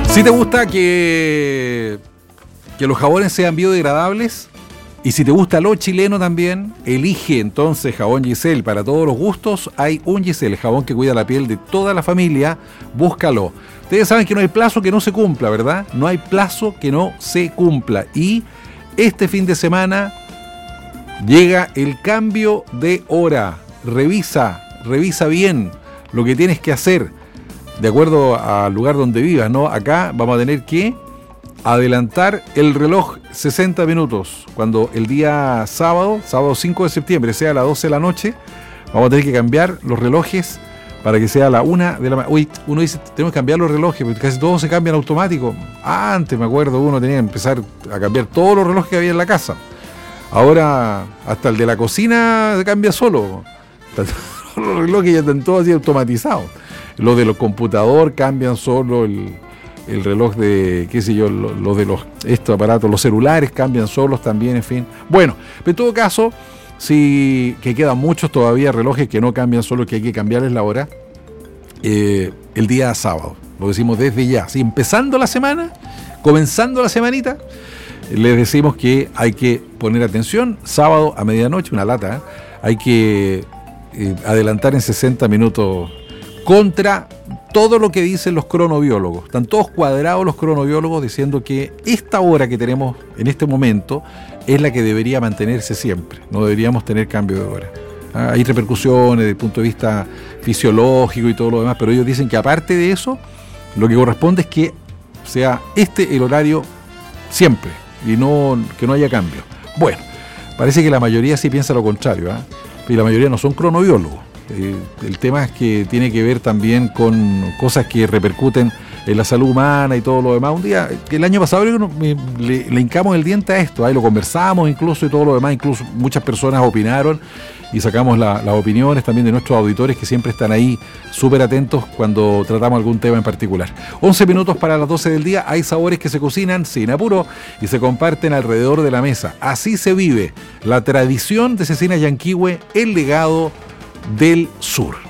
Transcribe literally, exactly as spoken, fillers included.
Si te gusta que, que los jabones sean biodegradables y si te gusta lo chileno también, elige entonces jabón Giselle. Para todos los gustos hay un Giselle, jabón que cuida la piel de toda la familia. Búscalo. Ustedes saben que no hay plazo que no se cumpla, ¿verdad? No hay plazo que no se cumpla. Y este fin de semana llega el cambio de hora. Revisa, revisa bien lo que tienes que hacer de acuerdo al lugar donde vivas, ¿no? Acá vamos a tener que adelantar el reloj sesenta minutos. Cuando el día sábado, sábado cinco de septiembre, sea a las doce de la noche, vamos a tener que cambiar los relojes para que sea a la una de la mañana. Uy, uno dice, tenemos que cambiar los relojes, porque casi todos se cambian automático. Antes, me acuerdo, uno tenía que empezar a cambiar todos los relojes que había en la casa. Ahora, hasta el de la cocina se cambia solo. Los relojes ya están todos así automatizados. Los de los computadores cambian solo, el, el reloj de, qué sé yo, los lo de los estos aparatos, los celulares cambian solos también, en fin. Bueno, pero en todo caso, sí que quedan muchos todavía relojes que no cambian solo, que hay que cambiarles la hora, eh, el día sábado. Lo decimos desde ya. ¿Sí? Empezando la semana, comenzando la semanita, les decimos que hay que poner atención. Sábado a medianoche, una lata, ¿eh? Hay que eh, adelantar en sesenta minutos contra todo lo que dicen los cronobiólogos. Están todos cuadrados los cronobiólogos diciendo que esta hora que tenemos en este momento es la que debería mantenerse siempre. No deberíamos tener cambio de hora. Ah, hay repercusiones desde el punto de vista fisiológico y todo lo demás, pero ellos dicen que aparte de eso, lo que corresponde es que sea este el horario siempre y no que no haya cambio. Bueno, parece que la mayoría sí piensa lo contrario, ¿eh? Y la mayoría no son cronobiólogos. Eh, el tema es que tiene que ver también con cosas que repercuten en la salud humana y todo lo demás. Un día, el año pasado le, le hincamos el diente a esto, ahí lo conversamos incluso y todo lo demás, incluso muchas personas opinaron y sacamos la, las opiniones también de nuestros auditores que siempre están ahí súper atentos cuando tratamos algún tema en particular. once minutos para las doce del día, hay sabores que se cocinan sin apuro y se comparten alrededor de la mesa. Así se vive la tradición de Cecina Yanquihue, el legado del sur.